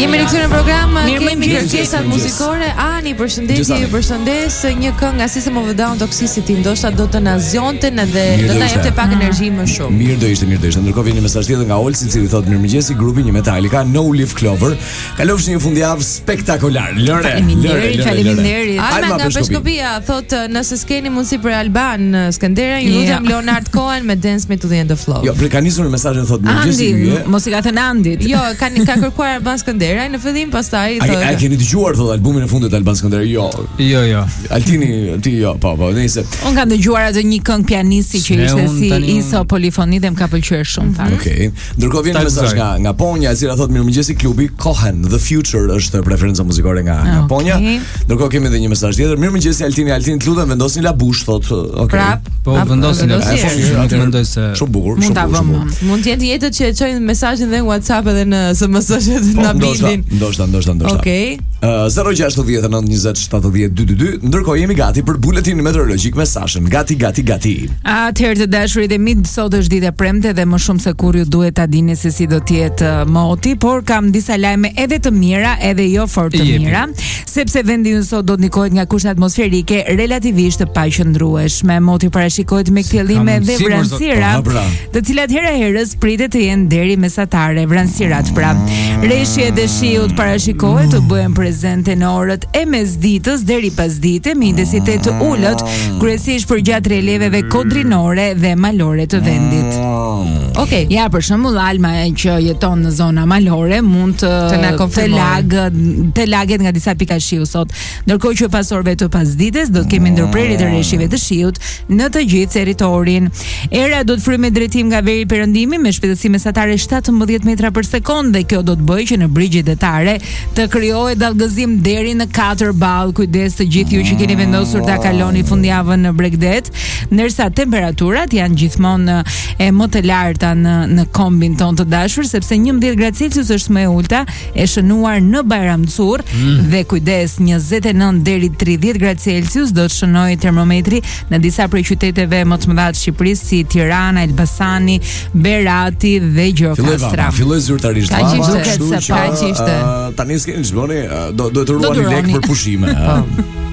Jemi rikthyer në program, kemi kërkesat muzikore. Ani, përshëndetje, ju përshëndes. Një këngë nga System of a Down, Toxicity, ndoshta do të na zgjonten edhe do ta jepte pak energji më shumë. Mirë do ishte. Ndërkohë vjen një mesazh tjetër nga Olsi, i cili thotë mirëmëngjesi grupi një Metallica, No Leaf Clover. Kalofshi një fundjavë spektakolar. Faleminderit. Alma nga Peshkopia thotë nëse s'keni mundësi për Alban Skëndera, ju lutem Leonard Cohen me Dance Me to the End of Love. Jo, ka nisur mesazhin thotë mirëmëgjesi ju. Mos i ka thënë Andit. Jo, ka kërkuar Alban Skënderaj në fillim, pastaj thotë. A keni dëgjuar thotë albumin e fundit të Alban Skënderaj? Jo. Ti jo, po, nëse. Unë kam dëgjuar atë një këngë pianisti që ishte si iso polifoni dhe më ka pëlqyer shumë fare. Okej. Ndërkohë vjen mesazh nga Ponja, e cila thotë mirëmëngjesi klubi Cohen, The Future është preferenca muzikore nga Ponja. Ndërkohë kemi edhe një mesazh tjetër. Mirëmëngjesi Altin, të lutem vendosni la bush thotë. Okej. Po vendosin la bush. Nuk mendoj se shumë bukur. Mund të jetë që e çojnë mesazhin dhe në WhatsApp edhe në SMS-et na bindin. Ndoshta. Okej. 069 20 70 222. Ndërkohë jemi gati për buletinin meteorologjik me Sashën. Gati. Atëherë të dashurit e mi, sot është ditë e premte dhe më shumë se kur ju duhet ta dini se si do të jetë moti, por kam disa lajme edhe të mira, edhe jo fort të mira, sepse vendi ynë sot do të ndikohet nga kushte atmosferike relativisht të paqëndrueshme. Moti parashikohet me kthjellime dhe vranësira, të cilat hera herës pritet të jenë deri mesatare. Vranësirat pra. Reshje dhe shiut parashikohet të bëhen prezente në orët e mesditës deri pasdite me intensitet të ulët, kryesisht për gjatë releveve kodrinore dhe malore të vendit. Okej. Ja, për shembull Alma që jeton në zona malore mund të laget nga disa pika shiu sot. Ndërkohë që pas orëve të pasdites do të kemi ndërprerje të rreshjeve të shiut në të gjithë territorin. Era do të fryjë me drejtim nga veri perëndimi me shpejtësi mesatare 17 metra për sekondë dhe kjo do të bëjë që në brigjet detare të krijohet dallgëzim deri në 4 ball. Kujdes të gjithë ju që keni vendosur ta kaloni fundjavën në Bregdet, ndërsa temperaturat janë gjithmonë më të larta në kombin ton të dashur, sepse 11 gradë Celsius është më e ulta e shënuar në Bayramçur dhe kujdes 29 deri 30 gradë Celsius do të shënojë termometri në disa prej qyteteve më të mëdha të Shqipërisë si Tirana, Elbasani, Berati dhe Gjirokastra. Filloi zyrtarisht. Kaq ishte. Tani s'keni ç'bëni, do të ruani lek për pushime.